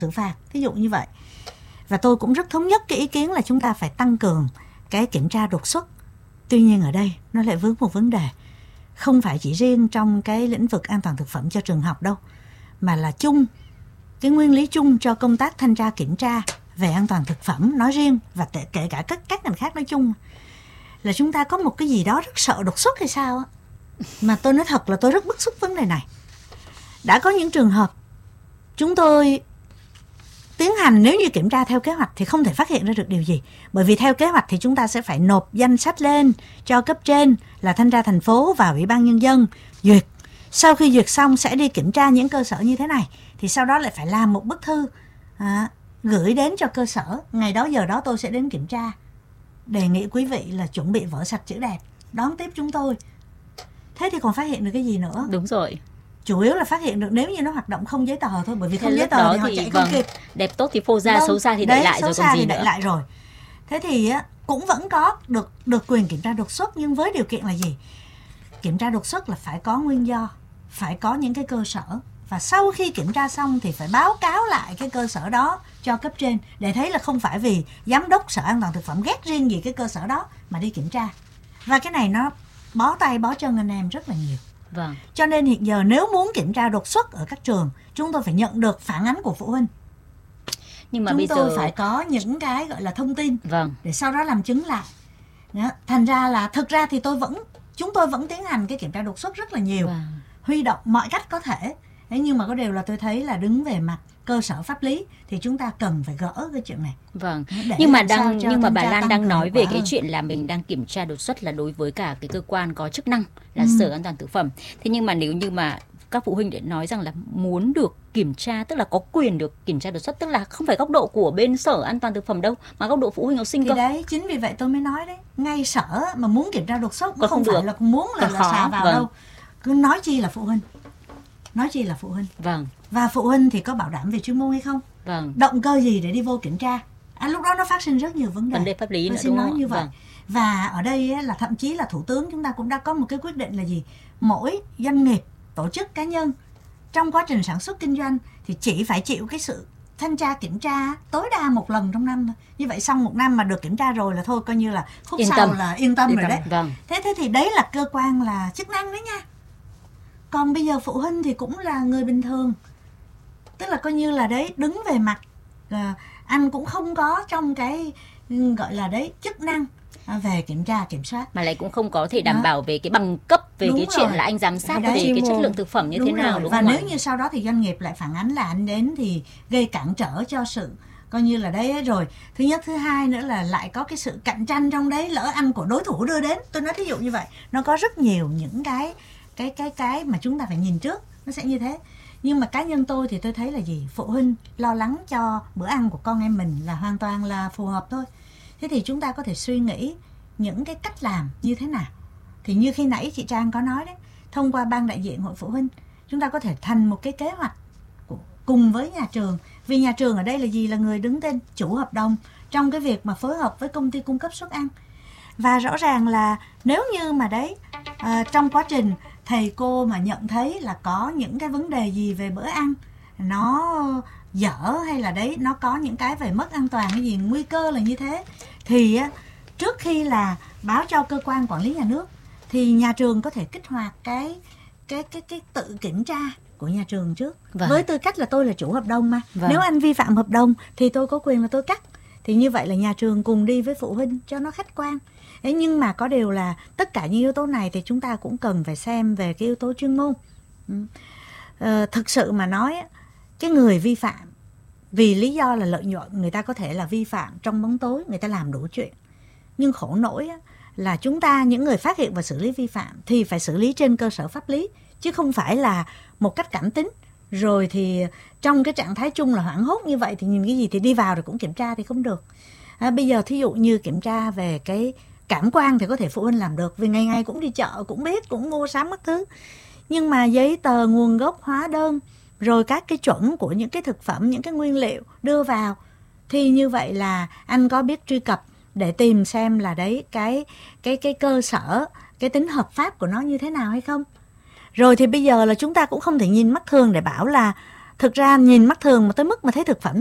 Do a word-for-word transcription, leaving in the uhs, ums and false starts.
xử phạt, ví dụ như vậy. Và tôi cũng rất thống nhất cái ý kiến là chúng ta phải tăng cường cái kiểm tra đột xuất. Tuy nhiên ở đây nó lại vướng một vấn đề, không phải chỉ riêng trong cái lĩnh vực an toàn thực phẩm cho trường học đâu, mà là chung, cái nguyên lý chung cho công tác thanh tra kiểm tra về an toàn thực phẩm nói riêng và kể cả các, các ngành khác nói chung, là chúng ta có một cái gì đó rất sợ đột xuất hay sao á. Mà tôi nói thật là tôi rất bức xúc vấn đề này. Đã có những trường hợp chúng tôi tiến hành, nếu như kiểm tra theo kế hoạch thì không thể phát hiện ra được điều gì. Bởi vì theo kế hoạch thì chúng ta sẽ phải nộp danh sách lên cho cấp trên là thanh tra thành phố và ủy ban nhân dân duyệt. Sau khi duyệt xong sẽ đi kiểm tra những cơ sở như thế này, thì sau đó lại phải làm một bức thư à, gửi đến cho cơ sở. Ngày đó giờ đó tôi sẽ đến kiểm tra. Đề nghị quý vị là chuẩn bị vở sạch chữ đẹp đón tiếp chúng tôi. Thế thì còn phát hiện được cái gì nữa? Đúng rồi. Chủ yếu là phát hiện được nếu như nó hoạt động không giấy tờ thôi. Bởi vì không giấy tờ thì, thì họ chạy vâng, không kịp. Đẹp tốt thì phô ra, vâng, xấu xa thì đậy lại rồi còn gì nữa. Đậy lại rồi. Thế thì á, cũng vẫn có được, được quyền kiểm tra đột xuất, nhưng với điều kiện là gì? Kiểm tra đột xuất là phải có nguyên do, phải có những cái cơ sở. Và sau khi kiểm tra xong thì phải báo cáo lại cái cơ sở đó cho cấp trên, để thấy là không phải vì giám đốc Sở An toàn Thực phẩm ghét riêng gì cái cơ sở đó mà đi kiểm tra. Và cái này nó bó tay bó chân anh em rất là nhiều. Vâng. Cho nên hiện giờ nếu muốn kiểm tra đột xuất ở các trường, chúng tôi phải nhận được phản ánh của phụ huynh. Nhưng mà chúng bây tôi giờ phải có những cái gọi là thông tin, vâng, để sau đó làm chứng lại. Đó. Thành ra là thực ra thì tôi vẫn chúng tôi vẫn tiến hành cái kiểm tra đột xuất rất là nhiều, vâng, huy động mọi cách có thể. Thế nhưng mà có điều là tôi thấy là đứng về mặt cơ sở pháp lý thì chúng ta cần phải gỡ cái chuyện này. Vâng. Nhưng mà đang nhưng mà bà Lan đang nói về cái hơn. chuyện là mình đang kiểm tra đột xuất là đối với cả cái cơ quan có chức năng là ừ. Sở An toàn Thực phẩm. Thế nhưng mà nếu như mà các phụ huynh để nói rằng là muốn được kiểm tra, tức là có quyền được kiểm tra đột xuất, tức là không phải góc độ của bên Sở An toàn Thực phẩm đâu, mà góc độ phụ huynh học sinh thì cơ. Đấy, chính vì vậy tôi mới nói đấy, ngay sở mà muốn kiểm tra đột xuất cũng không, không phải được. là muốn là, là xà vào vâng. đâu. Cứ nói chi là phụ huynh. Nói chi là phụ huynh. Vâng. Và phụ huynh thì có bảo đảm về chuyên môn hay không? Vâng. Động cơ gì để đi vô kiểm tra? À, lúc đó nó phát sinh rất nhiều vấn đề. Vấn đề pháp lý nữa, tôi xin đúng nói không? như vậy. Vâng. Và ở đây là thậm chí là Thủ tướng chúng ta cũng đã có một cái quyết định là gì? Mỗi doanh nghiệp, tổ chức, cá nhân trong quá trình sản xuất kinh doanh thì chỉ phải chịu cái sự thanh tra kiểm tra tối đa một lần trong năm thôi. Như vậy xong một năm mà được kiểm tra rồi là thôi, coi như là khúc yên sau tâm. là yên tâm yên rồi tâm. đấy. Vâng. Thế thế thì đấy là cơ quan là chức năng đấy nha. Còn bây giờ phụ huynh thì cũng là người bình thường. Tức là coi như là đấy, đứng về mặt à, anh cũng không có trong cái gọi là đấy chức năng à, về kiểm tra kiểm soát, mà lại cũng không có thể đảm đó. bảo về cái bằng cấp, về đúng cái rồi. chuyện là anh giám sát về cái chất lượng thực phẩm như đúng thế nào, rồi. đúng và không? Và ạ? nếu như sau đó thì doanh nghiệp lại phản ánh là anh đến thì gây cản trở cho sự coi như là đấy rồi. Thứ nhất, thứ hai nữa là lại có cái sự cạnh tranh trong đấy, lỡ anh của đối thủ đưa đến. Tôi nói thí dụ như vậy, nó có rất nhiều những cái cái cái cái mà chúng ta phải nhìn trước, nó sẽ như thế. Nhưng mà cá nhân tôi thì tôi thấy là gì? Phụ huynh lo lắng cho bữa ăn của con em mình là hoàn toàn là phù hợp thôi. Thế thì chúng ta có thể suy nghĩ những cái cách làm như thế nào. Thì như khi nãy chị Trang có nói đấy, thông qua ban đại diện hội phụ huynh, chúng ta có thể thành một cái kế hoạch cùng với nhà trường. Vì nhà trường ở đây là gì? Là người đứng tên chủ hợp đồng trong cái việc mà phối hợp với công ty cung cấp suất ăn. Và rõ ràng là nếu như mà đấy à, trong quá trình thầy cô mà nhận thấy là có những cái vấn đề gì về bữa ăn nó dở, hay là đấy nó có những cái về mất an toàn hay gì, nguy cơ là như thế, thì á, trước khi là báo cho cơ quan quản lý nhà nước thì nhà trường có thể kích hoạt cái cái cái cái tự kiểm tra của nhà trường trước. Vâng. Với tư cách là tôi là chủ hợp đồng mà. Vâng. Nếu anh vi phạm hợp đồng thì tôi có quyền là tôi cắt. Thì như vậy là nhà trường cùng đi với phụ huynh cho nó khách quan. Thế nhưng mà có điều là tất cả những yếu tố này thì chúng ta cũng cần phải xem về cái yếu tố chuyên môn. Ờ, thực sự mà nói, cái người vi phạm vì lý do là lợi nhuận, người ta có thể là vi phạm trong bóng tối, người ta làm đủ chuyện. Nhưng khổ nỗi là chúng ta, những người phát hiện và xử lý vi phạm thì phải xử lý trên cơ sở pháp lý, chứ không phải là một cách cảm tính. Rồi thì trong cái trạng thái chung là hoảng hốt như vậy thì nhìn cái gì thì đi vào rồi cũng kiểm tra thì không được. À, bây giờ thí dụ như kiểm tra về cái cảm quan thì có thể phụ huynh làm được, vì ngày ngày cũng đi chợ, cũng biết, cũng mua sắm các thứ. Nhưng mà giấy tờ, nguồn gốc, hóa đơn, rồi các cái chuẩn của những cái thực phẩm, những cái nguyên liệu đưa vào, thì như vậy là anh có biết truy cập để tìm xem là đấy cái cái cái cơ sở, cái tính hợp pháp của nó như thế nào hay không? Rồi thì bây giờ là chúng ta cũng không thể nhìn mắt thường để bảo là thực ra nhìn mắt thường mà tới mức mà thấy thực phẩm